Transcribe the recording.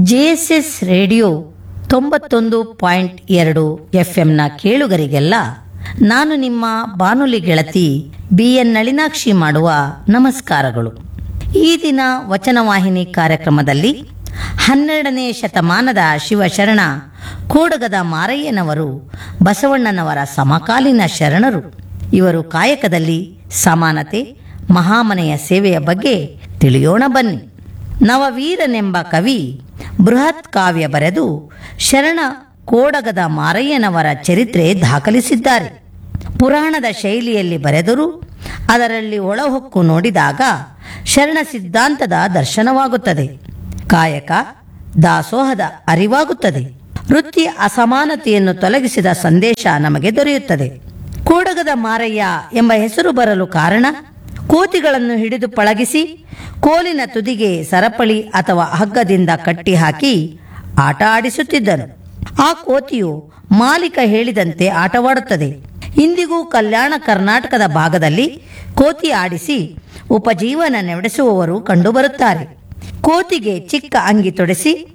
JSS radio 91.2 ಎಫ್ಎಂನ ಕೇಳುಗರಿಗೆಲ್ಲ ನಾನು ನಿಮ್ಮ ಬಾನುಲಿ ಗೆಳತಿ BN ನಳಿನಾಕ್ಷಿ ಮಾಡುವ ನಮಸ್ಕಾರಗಳು. ಈ ದಿನ ವಚನವಾಹಿನಿ ಕಾರ್ಯಕ್ರಮದಲ್ಲಿ 12ನೇ ಶತಮಾನದ ಶಿವಶರಣ ಕೋಡಗದ ಮಾರಯ್ಯನವರು ಬಸವಣ್ಣನವರ ಸಮಕಾಲೀನ ಶರಣರು. ಇವರು ಕಾಯಕದಲ್ಲಿ ಸಮಾನತೆ, ಮಹಾಮನೆಯ ಸೇವೆಯ ಬಗ್ಗೆ ತಿಳಿಯೋಣ ಬನ್ನಿ. ನವವೀರನೆಂಬ ಕವಿ ಬೃಹತ್ ಕಾವ್ಯ ಬರೆದು ಶರಣ ಕೋಡಗದ ಮಾರಯ್ಯನವರ ಚರಿತ್ರೆ ದಾಖಲಿಸಿದ್ದಾರೆ. ಪುರಾಣದ ಶೈಲಿಯಲ್ಲಿ ಬರೆದರೂ ಅದರಲ್ಲಿ ಒಳಹೊಕ್ಕು ನೋಡಿದಾಗ ಶರಣ ಸಿದ್ಧಾಂತದ ದರ್ಶನವಾಗುತ್ತದೆ. ಕಾಯಕ ದಾಸೋಹದ ಅರಿವಾಗುತ್ತದೆ. ವೃತ್ತಿ ಅಸಮಾನತೆಯನ್ನು ತೊಲಗಿಸಿದ ಸಂದೇಶ ನಮಗೆ ದೊರೆಯುತ್ತದೆ. ಕೋಡಗದ ಮಾರಯ್ಯ ಎಂಬ ಹೆಸರು ಬರಲು ಕಾರಣ, ಕೋತಿಗಳನ್ನು ಹಿಡಿದು ಪಳಗಿಸಿ ಕೋಲಿನ ತುದಿಗೆ ಸರಪಳಿ ಅಥವಾ ಹಗ್ಗದಿಂದ ಕಟ್ಟಿ ಹಾಕಿ ಆಟ ಆಡಿಸುತ್ತಿದ್ದನು. ಆ ಕೋತಿಯು ಮಾಲೀಕ ಹೇಳಿದಂತೆ ಆಟವಾಡುತ್ತದೆ. ಇಂದಿಗೂ ಕಲ್ಯಾಣ ಕರ್ನಾಟಕದ ಭಾಗದಲ್ಲಿ ಕೋತಿ ಆಡಿಸಿ ಉಪಜೀವನ ನಡೆಸುವವರು ಕಂಡುಬರುತ್ತಾರೆ. ಕೋತಿಗೆ ಚಿಕ್ಕ ಅಂಗಿ ತೊಡಿಸಿ